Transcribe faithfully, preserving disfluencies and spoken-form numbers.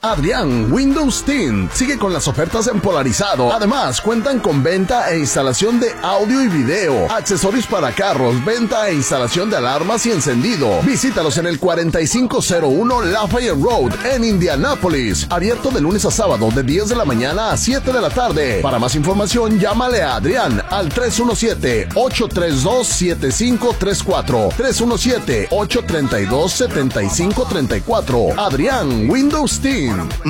Adrián Windows Tint sigue con las ofertas en polarizado. Además, cuentan con venta e instalación de audio y video, accesorios para carros, venta e instalación de alarmas y encendido. Visítalos en el cuarenta y cinco cero uno Lafayette Road en Indianápolis. Abierto de lunes a sábado de diez de la mañana a siete de la tarde. Para más información, llámale a Adrián al tres uno siete, ocho tres dos, siete cinco tres cuatro. tres uno siete, ocho tres dos, siete cinco tres cuatro. Adrián Windows Tint.